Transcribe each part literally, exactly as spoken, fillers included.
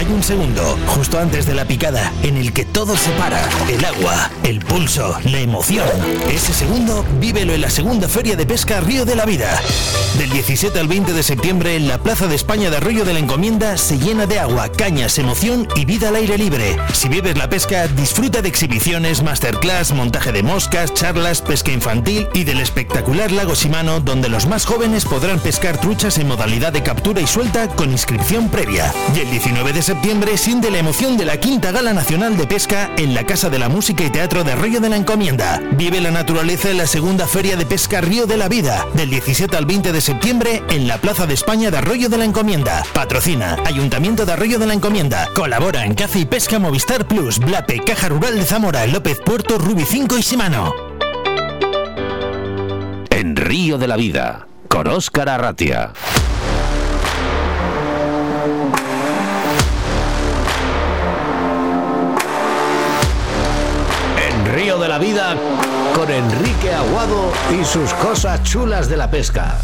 Hay un segundo, justo antes de la picada, en el que todo se para. El agua, el pulso, la emoción. Ese segundo, vívelo en la segunda Feria de Pesca Río de la Vida. Del diecisiete al veinte de septiembre, en la Plaza de España de Arroyo de la Encomienda, se llena de agua, cañas, emoción y vida al aire libre. Si vives la pesca, disfruta de exhibiciones, masterclass, montaje de moscas, charlas, pesca infantil y del espectacular lago Shimano, donde los más jóvenes podrán pescar truchas en modalidad de captura y suelta con inscripción previa. Y el diecinueve de septiembre siente la emoción de la quinta Gala Nacional de Pesca en la Casa de la Música y Teatro de Arroyo de la Encomienda. Vive la naturaleza en la segunda Feria de Pesca Río de la Vida, del diecisiete al veinte de septiembre en la Plaza de España de Arroyo de la Encomienda. Patrocina Ayuntamiento de Arroyo de la Encomienda. Colabora en Caza y Pesca Movistar Plus, Blape, Caja Rural de Zamora, López Puerto, Rubi cinco y Shimano. En Río de la Vida, con Óscar Arratia. En Río de la Vida, con Enrique Aguado y sus cosas chulas de la pesca.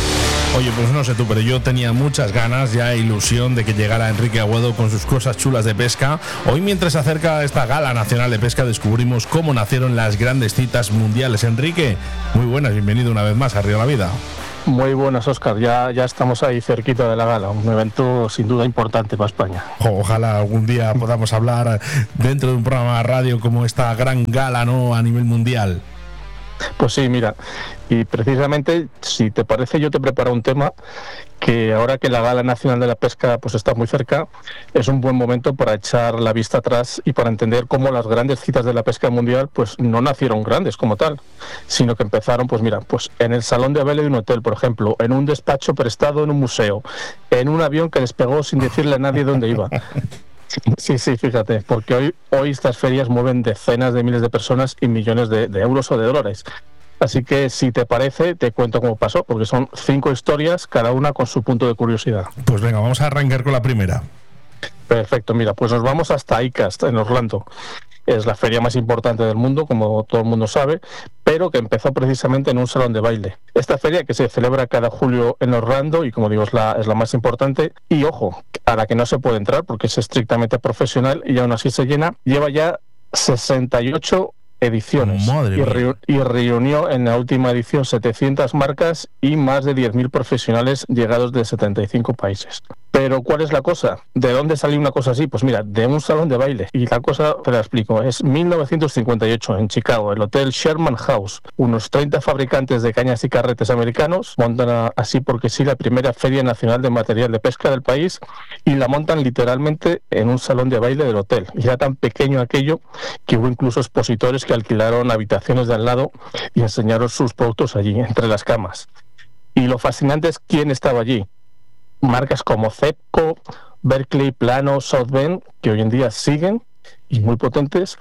Oye, pues no sé tú, pero yo tenía muchas ganas, ya ilusión de que llegara Enrique Aguado con sus cosas chulas de pesca. Hoy, mientras se acerca esta Gala Nacional de Pesca, descubrimos cómo nacieron las grandes citas mundiales. Enrique, muy buenas, bienvenido una vez más a Río de la Vida. Muy buenas, Óscar, ya, ya estamos ahí cerquita de la gala, un evento sin duda importante para España. O, ojalá algún día podamos hablar dentro de un programa de radio como esta gran gala, ¿no?, a nivel mundial. Pues sí, mira, y precisamente, si te parece, yo te preparo un tema que ahora que la Gala Nacional de la Pesca pues está muy cerca, es un buen momento para echar la vista atrás y para entender cómo las grandes citas de la pesca mundial pues no nacieron grandes como tal, sino que empezaron, pues mira, pues en el salón de baile de un hotel, por ejemplo, en un despacho prestado en un museo, en un avión que despegó sin decirle a nadie dónde iba. Sí, sí, fíjate, porque hoy, hoy estas ferias mueven decenas de miles de personas y millones de, de euros o de dólares. Así que, si te parece, te cuento cómo pasó, porque son cinco historias, cada una con su punto de curiosidad. Pues venga, vamos a arrancar con la primera. Perfecto, mira, pues nos vamos hasta I C A S T, en Orlando. Es la feria más importante del mundo, como todo el mundo sabe, pero que empezó precisamente en un salón de baile. Esta feria, que se celebra cada julio en Orlando, y como digo, es la, es la más importante, y ojo, a la que no se puede entrar porque es estrictamente profesional y aún así se llena, lleva ya sesenta y ocho ediciones y, re, y reunió en la última edición setecientas marcas y más de diez mil profesionales llegados de setenta y cinco países. Pero ¿cuál es la cosa? ¿De dónde salió una cosa así? Pues mira, de un salón de baile. Y la cosa, te la explico, es mil novecientos cincuenta y ocho en Chicago, el Hotel Sherman House. Unos treinta fabricantes de cañas y carretes americanos montan a, así porque sí la primera Feria Nacional de Material de Pesca del país y la montan literalmente en un salón de baile del hotel. Y era tan pequeño aquello que hubo incluso expositores que alquilaron habitaciones de al lado y enseñaron sus productos allí, entre las camas. Y lo fascinante es quién estaba allí. Marcas como Cepco, Berkeley, Plano, South Bend, que hoy en día siguen y muy potentes.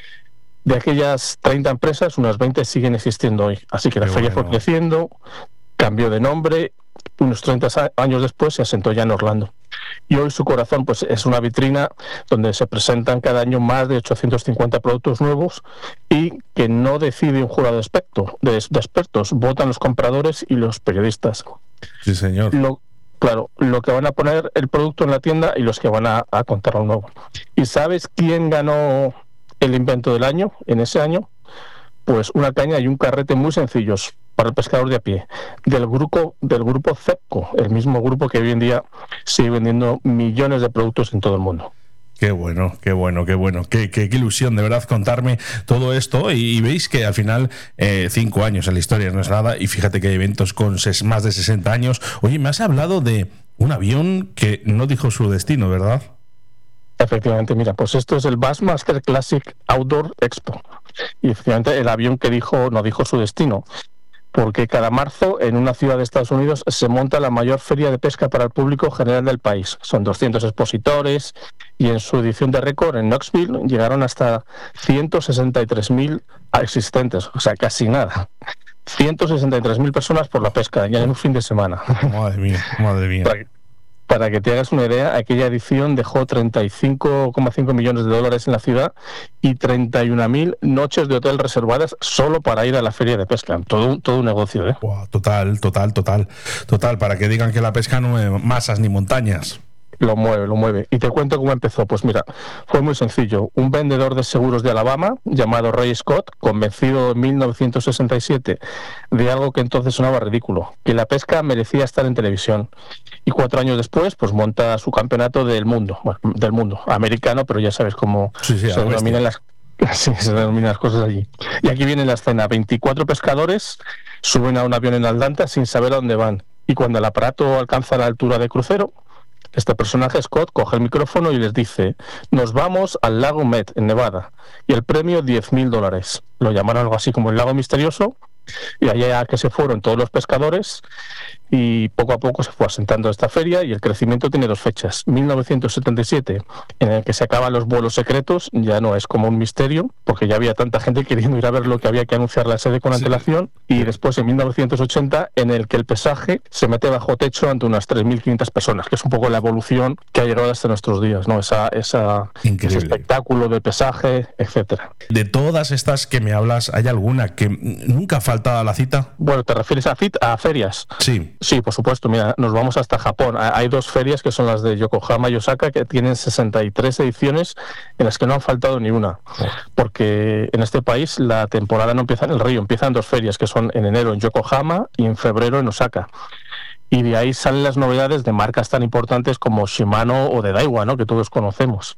De aquellas treinta empresas, unas veinte siguen existiendo hoy. Así que la Qué feria bueno. fue creciendo, cambió de nombre, unos treinta años después se asentó ya en Orlando. Y hoy su corazón pues es una vitrina donde se presentan cada año más de ochocientos cincuenta productos nuevos y que no decide un jurado de, experto, de, de expertos, votan los compradores y los periodistas. Sí, señor. Lo, Claro, lo que van a poner el producto en la tienda y los que van a, a contar lo nuevo. ¿Y sabes quién ganó el invento del año en ese año? Pues una caña y un carrete muy sencillos para el pescador de a pie, del grupo del grupo Cepco, el mismo grupo que hoy en día sigue vendiendo millones de productos en todo el mundo. Qué bueno, qué bueno, qué bueno, qué, qué, qué ilusión de verdad contarme todo esto y, y veis que al final eh, cinco años en la historia no es nada y fíjate que hay eventos con ses, más de sesenta años. Oye, me has hablado de un avión que no dijo su destino, ¿verdad? Efectivamente, mira, pues esto es el Bassmaster Classic Outdoor Expo y efectivamente el avión que dijo no dijo su destino. Porque cada marzo en una ciudad de Estados Unidos se monta la mayor feria de pesca para el público general del país. Son doscientos expositores y en su edición de récord en Knoxville llegaron hasta ciento sesenta y tres mil asistentes, o sea, casi nada. ciento sesenta y tres mil personas por la pesca ya en un fin de semana. Madre mía, madre mía. Para, para que te hagas una idea, aquella edición dejó treinta y cinco coma cinco millones de dólares en la ciudad y treinta y una mil noches de hotel reservadas solo para ir a la feria de pesca. Todo, todo un negocio, ¿eh? Wow, total, total, total, total, para que digan que la pesca no es masas ni montañas. Lo mueve, lo mueve. Y te cuento cómo empezó. Pues mira, fue muy sencillo. Un vendedor de seguros de Alabama, llamado Ray Scott, convencido en mil novecientos sesenta y siete de algo que entonces sonaba ridículo, que la pesca merecía estar en televisión. Y cuatro años después, pues monta su campeonato del mundo, bueno, del mundo, americano, pero ya sabes cómo sí, sí, se denominan las, sí, se denominan las cosas allí. Y aquí viene la escena. veinticuatro pescadores suben a un avión en Atlanta sin saber a dónde van. Y cuando el aparato alcanza la altura de crucero, este personaje, Scott, coge el micrófono y les dice: nos vamos al lago Met, en Nevada, y el premio diez mil dólares. Lo llamaron algo así como el lago misterioso, y allá que se fueron todos los pescadores, y poco a poco se fue asentando esta feria, y el crecimiento tiene dos fechas: mil novecientos setenta y siete, en el que se acaban los vuelos secretos, ya no es como un misterio, porque ya había tanta gente queriendo ir a ver lo que había que anunciar la sede con antelación, sí. Y después en mil novecientos ochenta, en el que el pesaje se mete bajo techo ante unas tres mil quinientas personas, que es un poco la evolución que ha llegado hasta nuestros días, ¿no? Esa, esa, ese espectáculo de pesaje, etcétera. De todas estas que me hablas, ¿hay alguna que nunca falta a la cita? Bueno, ¿te refieres a, cita, a ferias? Sí. Sí, por supuesto. Mira, nos vamos hasta Japón. Hay dos ferias que son las de Yokohama y Osaka, que tienen sesenta y tres ediciones en las que no han faltado ni una. Porque en este país la temporada no empieza en el río, empiezan dos ferias, que son en enero en Yokohama y en febrero en Osaka. Y de ahí salen las novedades de marcas tan importantes como Shimano o de Daiwa, ¿no? Que todos conocemos.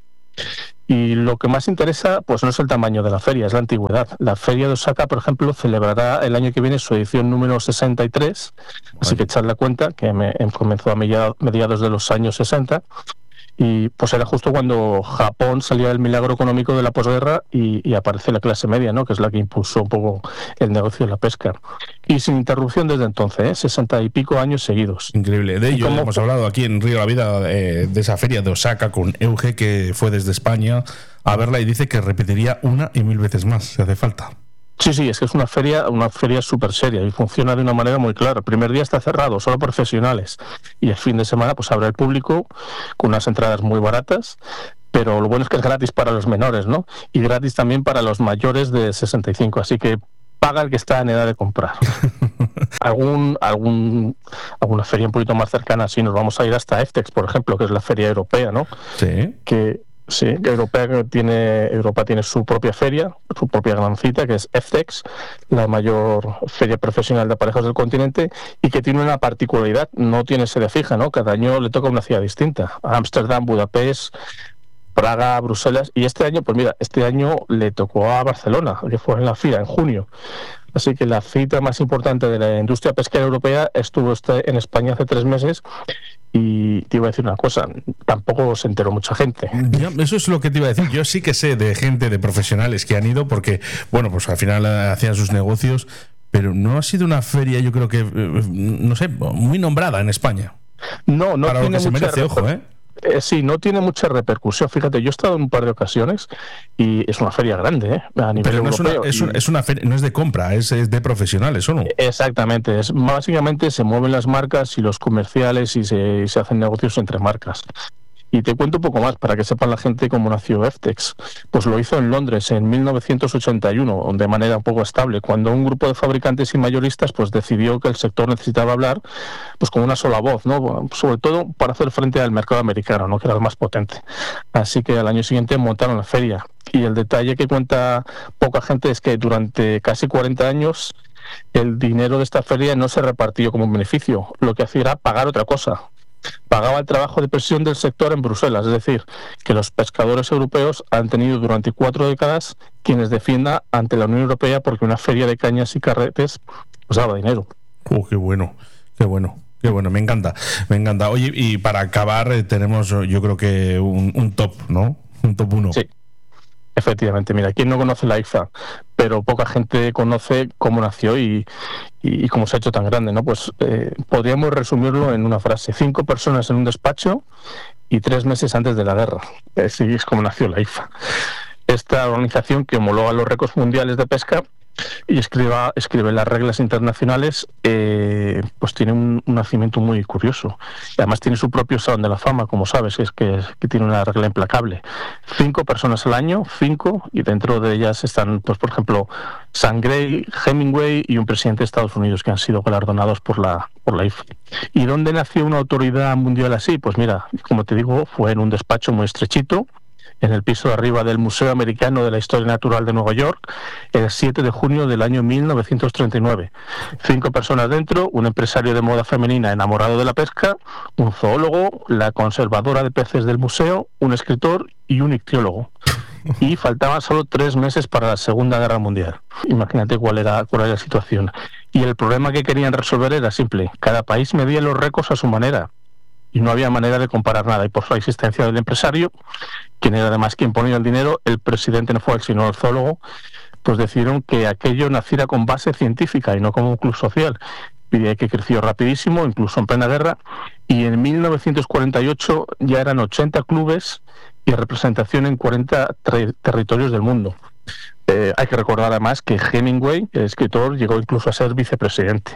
Y lo que más interesa, pues no es el tamaño de la feria, es la antigüedad. La feria de Osaka, por ejemplo, celebrará el año que viene su edición número sesenta y tres, bueno. Así que echadle cuenta que me, comenzó a mediados de los años sesenta, y pues era justo cuando Japón salía del milagro económico de la posguerra y, y aparece la clase media, ¿no? Que es la que impulsó un poco el negocio de la pesca. Y sin interrupción desde entonces, ¿eh? sesenta y pico años seguidos. Increíble. De ello hemos hablado aquí en Río de la Vida, eh, de esa feria de Osaka con Euge, que fue desde España a verla, y dice que repetiría una y mil veces más si hace falta. Sí, sí, es que es una feria, una feria súper seria y funciona de una manera muy clara. El primer día está cerrado, solo profesionales, y el fin de semana pues abre el público con unas entradas muy baratas, pero lo bueno es que es gratis para los menores, ¿no? Y gratis también para los mayores de sesenta y cinco, así que paga el que está en edad de comprar. algún algún alguna feria un poquito más cercana, sí, nos vamos a ir hasta EFTEX, por ejemplo, que es la feria europea, ¿no? Sí. Que Sí, que Europea que tiene, Europa tiene su propia feria, su propia gran cita, que es EFTEX, la mayor feria profesional de aparejos del continente, y que tiene una particularidad: no tiene sede fija, ¿no? Cada año le toca una ciudad distinta: Ámsterdam, Budapest, Praga, Bruselas, y este año, pues mira, este año le tocó a Barcelona, que fue en la FIRA en junio. Así que la cita más importante de la industria pesquera europea estuvo este en España hace tres meses. Y te iba a decir una cosa, tampoco se enteró mucha gente. Ya, eso es lo que te iba a decir. Yo sí que sé de gente, de profesionales que han ido, porque, bueno, pues al final hacían sus negocios, pero no ha sido una feria, yo creo que, no sé, muy nombrada en España. No, no Para tiene lo que se mucha merece, ojo, ¿eh? Eh, sí, no tiene mucha repercusión. Fíjate, yo he estado en un par de ocasiones y es una feria grande, ¿eh? A nivel Pero no europeo. Es una, es, una, es una feria, no es de compra, es, es de profesionales, ¿o no? Exactamente. Es, básicamente se mueven las marcas y los comerciales y se, se hacen negocios entre marcas. Y te cuento un poco más para que sepan la gente cómo nació EFTEX. Pues lo hizo en Londres en mil novecientos ochenta y uno, de manera un poco estable, cuando un grupo de fabricantes y mayoristas pues decidió que el sector necesitaba hablar pues con una sola voz, ¿no? Sobre todo para hacer frente al mercado americano, ¿no? Que era el más potente. Así que al año siguiente montaron la feria. Y el detalle que cuenta poca gente es que durante casi cuarenta años el dinero de esta feria no se repartió como un beneficio. Lo que hacía era pagar otra cosa. Pagaba el trabajo de presión del sector en Bruselas, es decir, que los pescadores europeos han tenido durante cuatro décadas quienes defiendan ante la Unión Europea, porque una feria de cañas y carretes pues daba dinero. Oh, qué bueno, qué bueno. Qué bueno, me encanta, me encanta. Oye, y para acabar eh, tenemos, yo creo que un, un top, ¿no? Un top uno. Sí. Efectivamente, mira, ¿quién no conoce la I F A? Pero poca gente conoce cómo nació y, y, y cómo se ha hecho tan grande, ¿no? Pues eh, podríamos resumirlo en una frase: cinco personas en un despacho y tres meses antes de la guerra. Así es como nació la I F A. Esta organización, que homologa los récords mundiales de pesca, Y escriba, escribe las reglas internacionales, eh, pues tiene un, un nacimiento muy curioso. Y además tiene su propio Salón de la Fama, como sabes, que es que, que tiene una regla implacable. Cinco personas al año, cinco, y dentro de ellas están, pues por ejemplo, Sam Gray, Hemingway y un presidente de Estados Unidos que han sido galardonados por la, por la I F A. ¿Y dónde nació una autoridad mundial así? Pues mira, como te digo, fue en un despacho muy estrechito, en el piso de arriba del Museo Americano de la Historia Natural de Nueva York, el siete de junio del año mil novecientos treinta y nueve. Cinco personas dentro, un empresario de moda femenina enamorado de la pesca, un zoólogo, la conservadora de peces del museo, un escritor y un ictiólogo. Y faltaban solo tres meses para la Segunda Guerra Mundial. Imagínate cuál era, cuál era la situación. Y el problema que querían resolver era simple. Cada país medía los récords a su manera. Y no había manera de comparar nada. Y por la existencia del empresario, quien era además quien ponía el dinero, el presidente no fue él, sino el zoólogo, pues decidieron que aquello naciera con base científica y no como un club social. Y de ahí que creció rapidísimo, incluso en plena guerra, y en mil novecientos cuarenta y ocho ya eran ochenta clubes y representación en cuarenta ter- territorios del mundo. Eh, hay que recordar además que Hemingway, el escritor, llegó incluso a ser vicepresidente.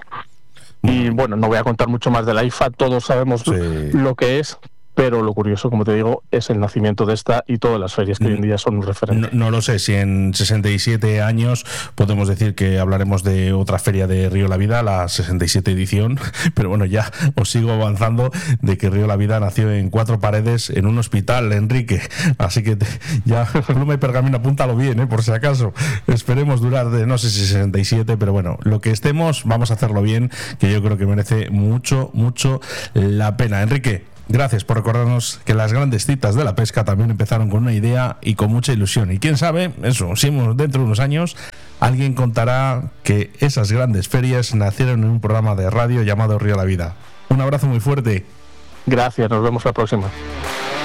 Y bueno, no voy a contar mucho más de la I F A, todos sabemos sí. lo que es, pero lo curioso, como te digo, es el nacimiento de esta y todas las ferias que hoy en día son un referente. No, no lo sé, si en sesenta y siete años podemos decir que hablaremos de otra feria de Río La Vida, la sesenta y siete edición, pero bueno, ya os sigo avanzando de que Río La Vida nació en cuatro paredes en un hospital, Enrique, así que te, ya pluma y pergamino, apúntalo bien, ¿eh? Por si acaso. Esperemos durar de no sé si sesenta y siete, pero bueno, lo que estemos, vamos a hacerlo bien, que yo creo que merece mucho, mucho la pena. Enrique, gracias por recordarnos que las grandes citas de la pesca también empezaron con una idea y con mucha ilusión. Y quién sabe, eso, si dentro de unos años alguien contará que esas grandes ferias nacieron en un programa de radio llamado Río La Vida. Un abrazo muy fuerte. Gracias, nos vemos la próxima.